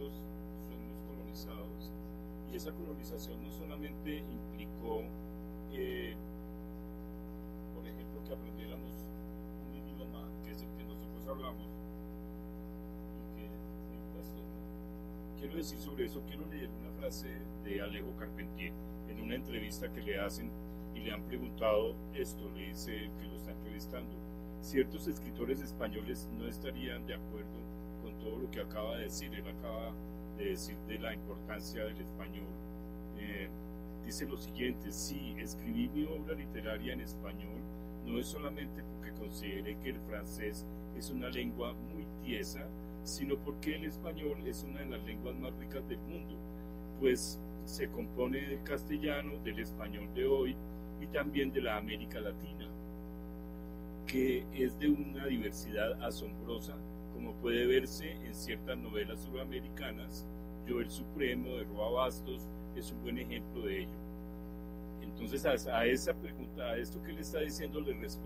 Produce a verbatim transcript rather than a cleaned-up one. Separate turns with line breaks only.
nosotros somos colonizados, y esa colonización no solamente implicó, eh, por ejemplo, que aprendiéramos un idioma que es el que nosotros hablamos, y que, esto, ¿no? Quiero decir sobre eso, quiero leer una frase de Alejo Carpentier, en una entrevista que le hacen, y le han preguntado esto, le dice el que lo está entrevistando: ciertos escritores españoles no estarían de acuerdo con todo lo que acaba de decir. Él acaba de decir de la importancia del español. Eh, dice lo siguiente: sí, escribí mi obra literaria en español no es solamente porque consideré que el francés es una lengua muy tiesa, sino porque el español es una de las lenguas más ricas del mundo, pues se compone del castellano, del español de hoy y también de la América Latina, que es de una diversidad asombrosa, como puede verse en ciertas novelas suramericanas. Yo el Supremo de Roa Bastos es un buen ejemplo de ello. Entonces a, a esa pregunta, a esto que le está diciendo, le responde